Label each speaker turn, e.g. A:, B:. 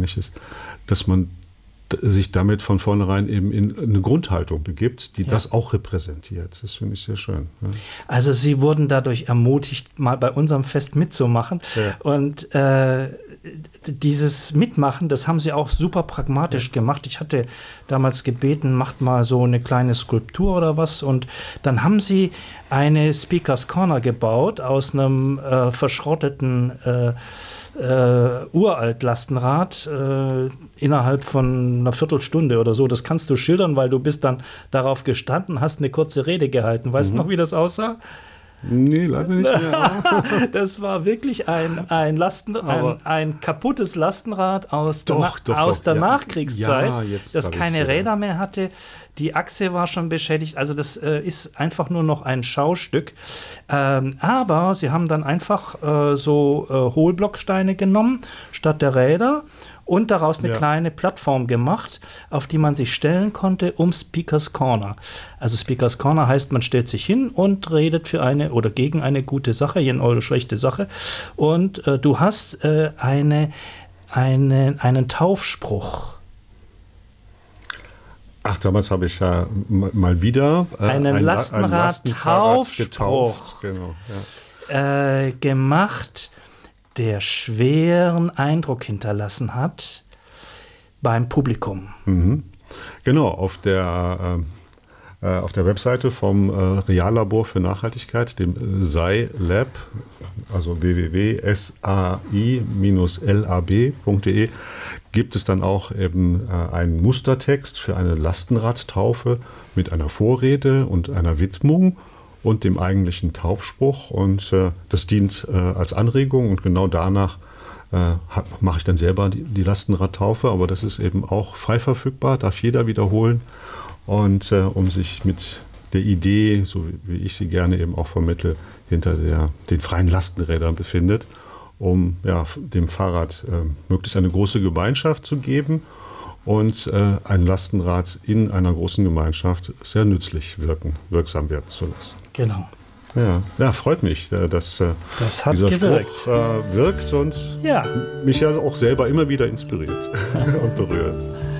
A: Ähnliches, dass man sich damit von vornherein eben in eine Grundhaltung begibt, die das auch repräsentiert. Das finde ich sehr schön. Ja.
B: Also Sie wurden dadurch ermutigt, mal bei unserem Fest mitzumachen. Ja. Und dieses Mitmachen, das haben Sie auch super pragmatisch gemacht. Ich hatte damals gebeten, macht mal so eine kleine Skulptur oder was. Und dann haben Sie eine Speakers Corner gebaut aus einem verschrotteten Uralt-Lastenrad innerhalb von einer Viertelstunde oder so. Das kannst du schildern, weil du bist dann darauf gestanden, hast eine kurze Rede gehalten. Weißt du noch, wie das aussah?
A: Nee, leider nicht mehr.
B: Das war wirklich ein kaputtes Lastenrad aus der Nachkriegszeit, das keine Räder mehr hatte. Die Achse war schon beschädigt, also das ist einfach nur noch ein Schaustück. Aber sie haben dann einfach Hohlblocksteine genommen statt der Räder und daraus eine kleine Plattform gemacht, auf die man sich stellen konnte um Speakers Corner. Also Speakers Corner heißt, man stellt sich hin und redet für eine oder gegen eine gute Sache, oder schlechte Sache. Und du hast einen Taufspruch.
A: Ach, damals habe ich ja mal wieder
B: einen Lastenrad-Taufspruch
A: genau,
B: gemacht, der schweren Eindruck hinterlassen hat beim Publikum.
A: Mhm. Genau, auf der Webseite vom Reallabor für Nachhaltigkeit, dem SAI-Lab, also www.sai-lab.de, gibt es dann auch eben einen Mustertext für eine Lastenradtaufe mit einer Vorrede und einer Widmung und dem eigentlichen Taufspruch. Und das dient als Anregung und genau danach mache ich dann selber die Lastenradtaufe. Aber das ist eben auch frei verfügbar, darf jeder wiederholen. Und um sich mit der Idee, so wie ich sie gerne eben auch vermittle, hinter den freien Lastenrädern befindet, um dem Fahrrad möglichst eine große Gemeinschaft zu geben und ein Lastenrad in einer großen Gemeinschaft sehr nützlich wirksam werden zu lassen.
B: Genau.
A: Ja, freut mich, dass dieser Spruch wirkt und mich ja auch selber immer wieder inspiriert und berührt.